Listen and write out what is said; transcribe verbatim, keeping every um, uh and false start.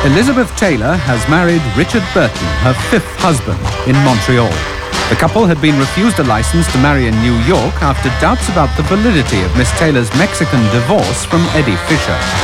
Elizabeth Taylor has married Richard Burton, her fifth husband, in Montreal. The couple had been refused a license to marry in New York after doubts about the validity of Miss Taylor's Mexican divorce from Eddie Fisher.